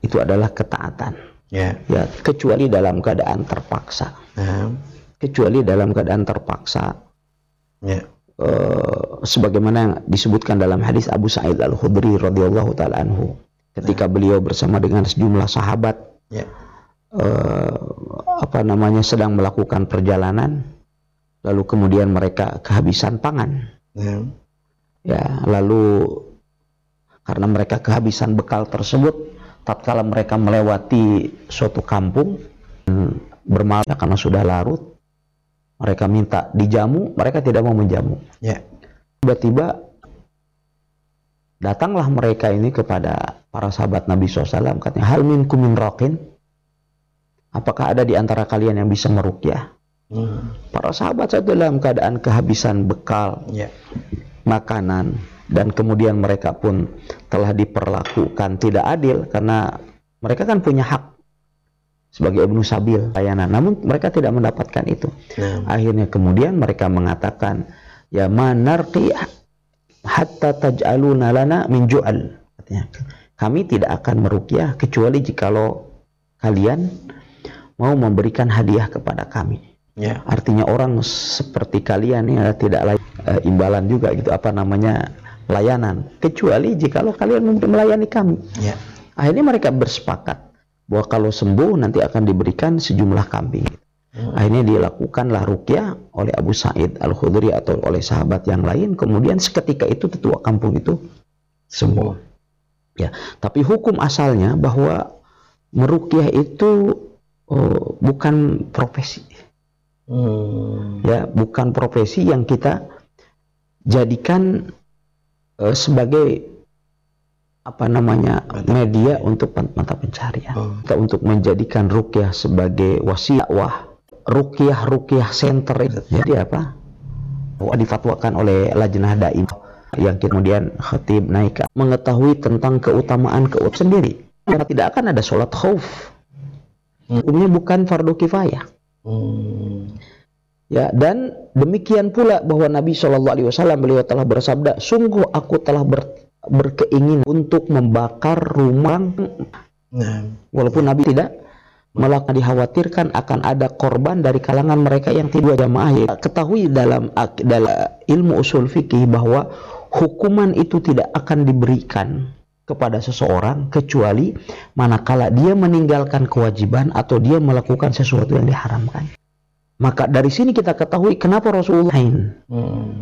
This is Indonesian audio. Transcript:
itu adalah ketaatan. Ya. Ya, kecuali dalam keadaan terpaksa. Kecuali dalam keadaan terpaksa. Ya. Sebagaimana yang disebutkan dalam hadis Abu Sa'id Al-Khudri radhiyallahu taala anhu, ketika beliau bersama dengan sejumlah sahabat sedang melakukan perjalanan, lalu kemudian mereka kehabisan pangan. Ya, lalu karena mereka kehabisan bekal tersebut, tatkala mereka melewati suatu kampung bermalam karena sudah larut, mereka minta dijamu, mereka tidak mau menjamu. Tiba-tiba datanglah mereka ini kepada para sahabat Nabi SAW, katanya, hal minkum min raqin, apakah ada di antara kalian yang bisa meruqyah? Para sahabat itu dalam keadaan kehabisan bekal, makanan, dan kemudian mereka pun telah diperlakukan tidak adil karena mereka kan punya hak sebagai ibnu sabil layanan, namun mereka tidak mendapatkan itu. Akhirnya kemudian mereka mengatakan, ya manarqi hatta taj'aluna lana min ju'al, kami tidak akan meruqyah kecuali jikalau kalian mau memberikan hadiah kepada kami. Artinya orang seperti kalian ya tidak layak imbalan juga gitu, layanan, kecuali jikalau kalian melayani kami. Akhirnya mereka bersepakat bahwa kalau sembuh nanti akan diberikan sejumlah kambing. Akhirnya dilakukanlah ruqyah oleh Abu Sa'id Al-Khudri atau oleh sahabat yang lain. Kemudian seketika itu tetua kampung itu sembuh. Ya, tapi hukum asalnya bahwa meruqyah itu bukan profesi. Ya, bukan profesi yang kita jadikan sebagai media untuk mata pencarian. Kita untuk menjadikan ruqyah sebagai wasilah, ruqyah center. Jadi difatwakan oleh Lajnah Daim yang kemudian khatib naik mengetahui tentang keutamaan sendiri. Karena tidak akan ada sholat khauf. Hukumnya bukan fardu kifayah. Ya, dan demikian pula bahwa Nabi SAW beliau telah bersabda, sungguh aku telah berkeinginan untuk membakar rumah. Walaupun Nabi tidak melakukan, dikhawatirkan akan ada korban dari kalangan mereka yang tidak jamaah. Ketahui dalam ilmu usul fikih bahwa hukuman itu tidak akan diberikan kepada seseorang kecuali manakala dia meninggalkan kewajiban atau dia melakukan sesuatu yang diharamkan. Maka dari sini kita ketahui kenapa Rasulullah